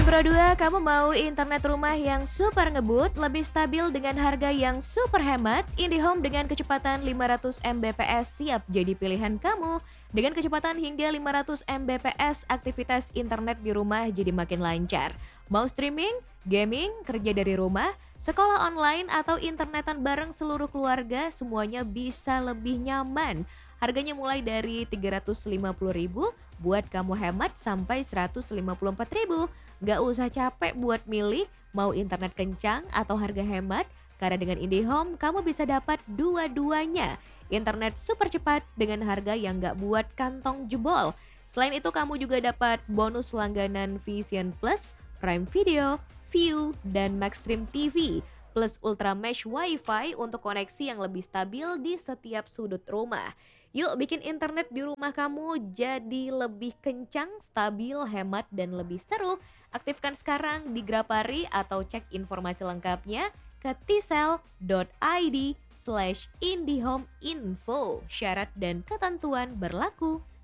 Pro 2, kamu mau internet rumah yang super ngebut, lebih stabil dengan harga yang super hemat? IndiHome dengan kecepatan 500 Mbps siap jadi pilihan kamu. Dengan kecepatan hingga 500 Mbps, aktivitas internet di rumah jadi makin lancar. Mau streaming, gaming, kerja dari rumah, sekolah online, atau internetan bareng seluruh keluarga, semuanya bisa lebih nyaman. Harganya mulai dari 350.000 buat kamu hemat sampai 154.000. Gak usah capek buat milih mau internet kencang atau harga hemat, karena dengan IndiHome kamu bisa dapat dua-duanya. Internet super cepat dengan harga yang gak buat kantong jebol. Selain itu kamu juga dapat bonus langganan Vision Plus, Prime Video, View, dan Maxstream TV. Plus Ultra Mesh Wi-Fi untuk koneksi yang lebih stabil di setiap sudut rumah. Yuk bikin internet di rumah kamu jadi lebih kencang, stabil, hemat, dan lebih seru. Aktifkan sekarang di Grapari atau cek informasi lengkapnya ke tsel.id/indihomeinfo. Syarat dan ketentuan berlaku.